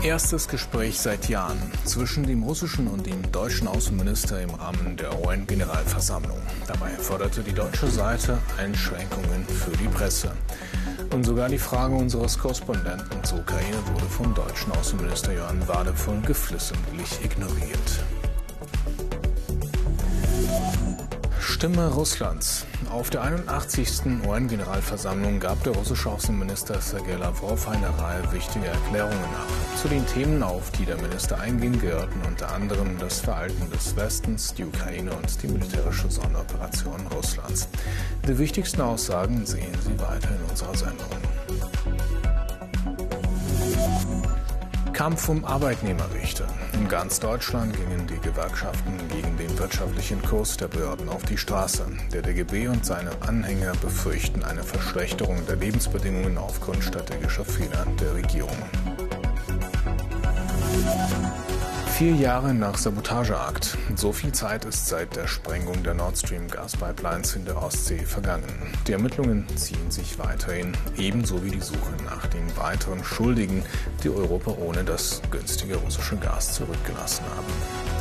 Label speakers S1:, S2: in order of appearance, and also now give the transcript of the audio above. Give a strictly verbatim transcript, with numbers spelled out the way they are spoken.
S1: Erstes Gespräch seit Jahren zwischen dem russischen und dem deutschen Außenminister im Rahmen der U N-Generalversammlung. Dabei forderte die deutsche Seite Einschränkungen für die Presse. Und sogar die Frage unseres Korrespondenten zur Ukraine wurde vom deutschen Außenminister Johann Wadefull geflissentlich ignoriert. Stimme Russlands. Auf der einundachtzigsten U N-Generalversammlung gab der russische Außenminister Sergei Lawrow eine Reihe wichtiger Erklärungen ab. Zu den Themen, auf die der Minister einging, gehörten unter anderem das Verhalten des Westens, die Ukraine und die militärische Sonderoperation Russlands. Die wichtigsten Aussagen sehen Sie weiter in unserer Sendung. Kampf um Arbeitnehmerrechte. In ganz Deutschland gingen die Gewerkschaften gegen den wirtschaftlichen Kurs der Behörden auf die Straße. Der D G B und seine Anhänger befürchten eine Verschlechterung der Lebensbedingungen aufgrund strategischer Fehler der Regierung. Vier Jahre nach Sabotageakt. So viel Zeit ist seit der Sprengung der Nord Stream Gaspipelines in der Ostsee vergangen. Die Ermittlungen ziehen sich weiterhin, ebenso wie die Suche nach den weiteren Schuldigen, die Europa ohne das günstige russische Gas zurückgelassen haben.